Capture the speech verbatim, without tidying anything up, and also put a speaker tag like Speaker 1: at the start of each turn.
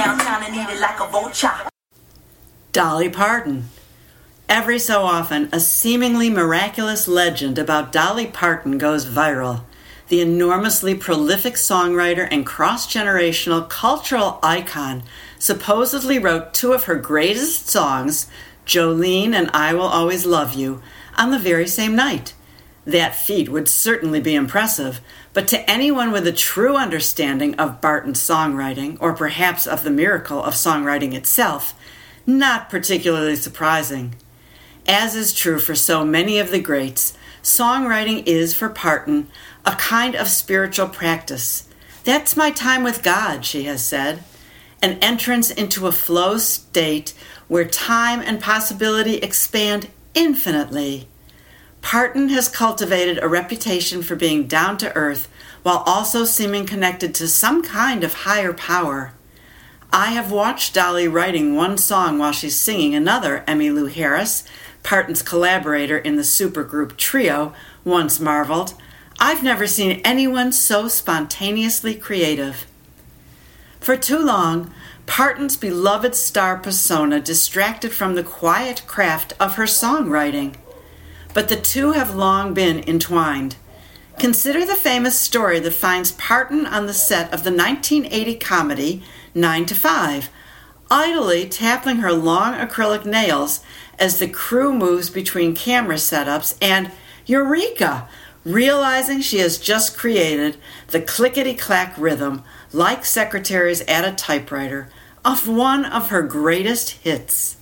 Speaker 1: downtown and eat it like a vulture.
Speaker 2: Dolly Parton. Every so often, a seemingly miraculous legend about Dolly Parton goes viral. The enormously prolific songwriter and cross-generational cultural icon supposedly wrote two of her greatest songs, Jolene and I Will Always Love You, on the very same night. That feat would certainly be impressive, but to anyone with a true understanding of Parton's songwriting, or perhaps of the miracle of songwriting itself, not particularly surprising. As is true for so many of the greats, songwriting is for Parton a kind of spiritual practice. That's my time with God, she has said. An entrance into a flow state where time and possibility expand infinitely. Parton has cultivated a reputation for being down to earth while also seeming connected to some kind of higher power. I have watched Dolly writing one song while she's singing another, Emmylou Harris, Parton's collaborator in the supergroup Trio, once marveled. I've never seen anyone so spontaneously creative. For too long, Parton's beloved star persona distracted from the quiet craft of her songwriting. But the two have long been entwined. Consider the famous story that finds Parton on the set of the nineteen eighty comedy Nine to Five, idly tapping her long acrylic nails as the crew moves between camera setups and, eureka, realizing she has just created the clickety-clack rhythm, like secretaries at a typewriter, of one of her greatest hits.